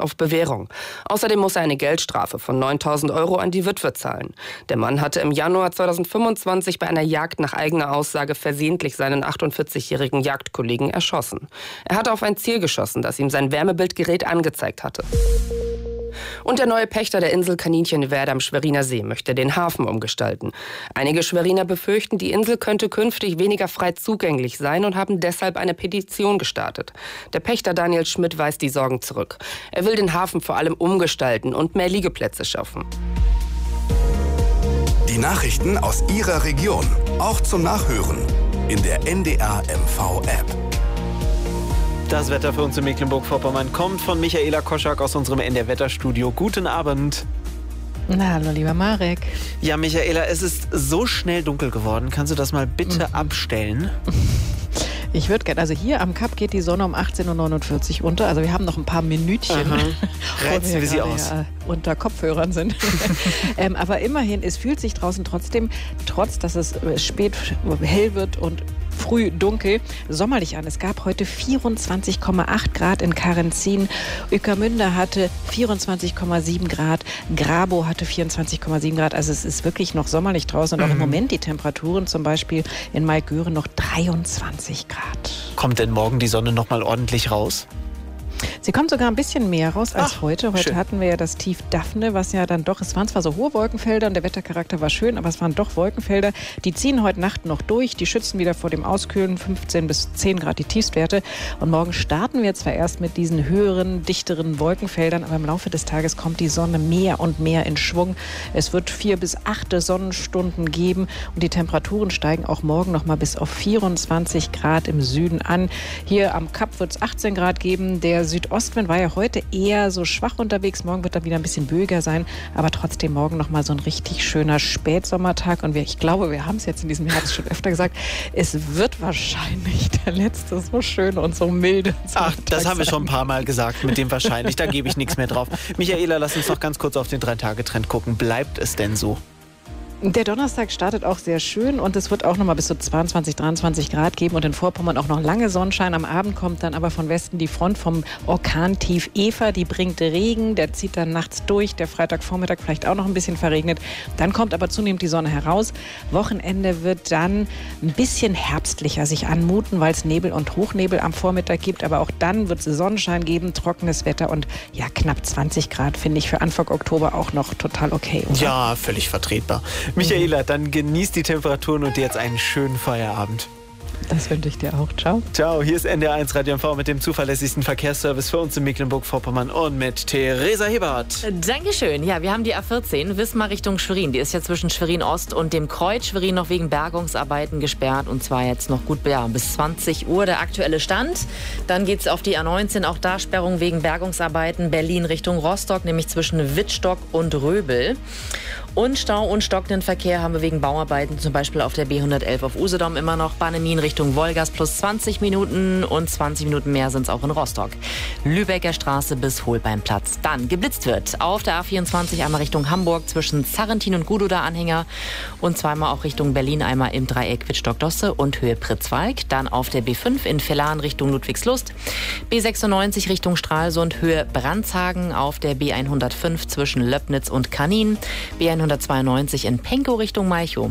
auf Bewährung. Außerdem muss er eine Geldstrafe von 9.000 € an die Witwe zahlen. Der Mann hatte im Januar 2025 bei einer Jagd nach eigener Aussage versehentlich seinen 48-jährigen Jagdkollegen erschossen. Er hatte auf ein Ziel geschossen, das ihm sein Wärmebildgerät angezeigt hatte. Und der neue Pächter der Insel Kaninchenwerder am Schweriner See möchte den Hafen umgestalten. Einige Schweriner befürchten, die Insel könnte künftig weniger frei zugänglich sein und haben deshalb eine Petition gestartet. Der Pächter Daniel Schmidt weist die Sorgen zurück. Er will den Hafen vor allem umgestalten und mehr Liegeplätze schaffen. Die Nachrichten aus Ihrer Region, auch zum Nachhören in der NDR MV-App. Das Wetter für uns in Mecklenburg-Vorpommern kommt von Michaela Koschak aus unserem NDR-Wetterstudio. Guten Abend. Na, hallo, lieber Marek. Ja, Michaela, es ist so schnell dunkel geworden. Kannst du das mal bitte abstellen? Ich würde gerne, also hier am Kap geht die Sonne um 18.49 Uhr unter. Also wir haben noch ein paar Minütchen. Reizen wir sie aus. Ja, unter Kopfhörern sind. Aber immerhin, es fühlt sich draußen trotzdem, trotz dass es spät hell wird und früh dunkel, sommerlich an. Es gab heute 24,8 Grad in Karenzin. Ueckermünde hatte 24,7 Grad. Grabow hatte 24,7 Grad. Also es ist wirklich noch sommerlich draußen. Und auch im Moment die Temperaturen, zum Beispiel in Maigören, noch 23 Grad. Kommt denn morgen die Sonne noch mal ordentlich raus? Sie kommt sogar ein bisschen mehr raus als heute. Heute schön. hatten wir ja das Tief Daphne, was ja dann doch, es waren zwar so hohe Wolkenfelder und der Wettercharakter war schön, aber es waren doch Wolkenfelder. Die ziehen heute Nacht noch durch, die schützen wieder vor dem Auskühlen, 15 bis 10 Grad die Tiefstwerte. Und morgen starten wir zwar erst mit diesen höheren, dichteren Wolkenfeldern, aber im Laufe des Tages kommt die Sonne mehr und mehr in Schwung. Es wird 4 bis 8 Sonnenstunden geben und die Temperaturen steigen auch morgen noch mal bis auf 24 Grad im Süden an. Hier am Kap wird es 18 Grad geben. Der Südostwind war ja heute eher so schwach unterwegs. Morgen wird er wieder ein bisschen böiger sein, aber trotzdem morgen noch mal so ein richtig schöner Spätsommertag. Und ich glaube, wir haben es jetzt in diesem Herbst schon öfter gesagt, es wird wahrscheinlich der letzte so schöne und so milde Ach, das haben wir schon ein paar Mal gesagt mit dem wahrscheinlich. Da gebe ich nichts mehr drauf. Michaela, lass uns noch ganz kurz auf den 3-Tage-Trend gucken. Bleibt es denn so? Der Donnerstag startet auch sehr schön und es wird auch noch mal bis zu 22, 23 Grad geben und in Vorpommern auch noch lange Sonnenschein. Am Abend kommt dann aber von Westen die Front vom Orkantief Eva. Die bringt Regen, der zieht dann nachts durch. Der Freitagvormittag vielleicht auch noch ein bisschen verregnet. Dann kommt aber zunehmend die Sonne heraus. Wochenende wird dann ein bisschen herbstlicher sich anmuten, weil es Nebel und Hochnebel am Vormittag gibt. Aber auch dann wird es Sonnenschein geben, trockenes Wetter und ja, knapp 20 Grad finde ich für Anfang Oktober auch noch total okay, oder? Ja, völlig vertretbar. Michaela, dann genießt die Temperaturen und jetzt einen schönen Feierabend. Das wünsche ich dir auch. Ciao. Ciao, hier ist NDR1 Radio MV mit dem zuverlässigsten Verkehrsservice für uns in Mecklenburg-Vorpommern und mit Theresa Hebert. Dankeschön. Ja, wir haben die A14 Wismar Richtung Schwerin. Die ist ja zwischen Schwerin Ost und dem Kreuz Schwerin noch wegen Bergungsarbeiten gesperrt. Und zwar jetzt noch gut bis 20 Uhr der aktuelle Stand. Dann geht es auf die A19. Auch da Sperrung wegen Bergungsarbeiten. Berlin Richtung Rostock, nämlich zwischen Wittstock und Röbel. Und Stau und stockenden Verkehr haben wir wegen Bauarbeiten, zum Beispiel auf der B111 auf Usedom immer noch. Bahnemin Richtung Wolgast plus 20 Minuten und 20 Minuten mehr sind es auch in Rostock. Lübecker Straße bis Holbeinplatz. Dann geblitzt wird auf der A24 einmal Richtung Hamburg zwischen Zarrentin und Gudow Anhänger und zweimal auch Richtung Berlin, einmal im Dreieck Wittstock-Dosse und Höhe Pritzwalk. Dann auf der B5 in Villaren Richtung Ludwigslust. B96 Richtung Stralsund, Höhe Brandshagen. Auf der B105 zwischen Löbnitz und Kanin. B192 in Penkow Richtung Malchow.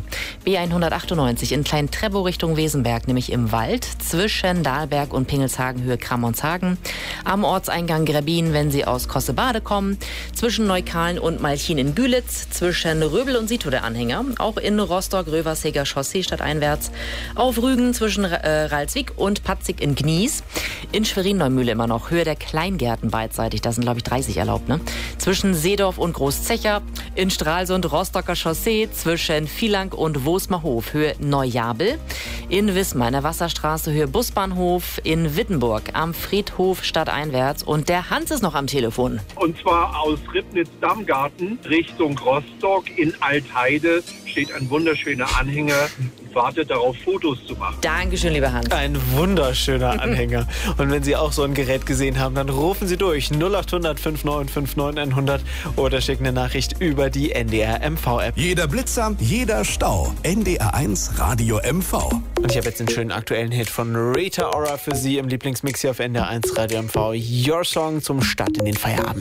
B198 in Klein-Trebow Richtung Wesenberg, nämlich im Wald. Zwischen Dahlberg und Pingelshagen, Höhe Kramonshagen. Am Ortseingang Gräbin, wenn Sie aus Kossebade kommen. Zwischen Neukalen und Malchin in Gülitz. Zwischen Röbel und Sito der Anhänger. Auch in Rostock, Röverseger Chaussee stadteinwärts. Auf Rügen zwischen Ralswiek und Patzig in Gnies. In Schwerin-Neumühle immer noch. Höhe der Kleingärten beidseitig. Da sind, glaube ich, 30 erlaubt, ne? Zwischen Seedorf und Großzecher. In Stralsund Rostocker Chaussee zwischen Vielang und Wosmerhof, Höhe Neujabel. In Wismar in der Wasserstraße, Höhe Busbahnhof. In Wittenburg am Friedhof stadteinwärts. Und der Hans ist noch am Telefon. Und zwar aus Ribnitz-Dammgarten Richtung Rostock in Altheide steht ein wunderschöner Anhänger und wartet darauf, Fotos zu machen. Dankeschön, lieber Hans. Ein wunderschöner Anhänger. Und wenn Sie auch so ein Gerät gesehen haben, dann rufen Sie durch 0800 5959 100 oder schicken eine Nachricht über die NDR MV-App. Jeder Blitzer, jeder Stau. NDR1 Radio MV. Und ich habe jetzt den schönen aktuellen Hit von Rita Ora für Sie im Lieblingsmix hier auf NDR1 Radio MV. Your Song zum Start in den Feierabend.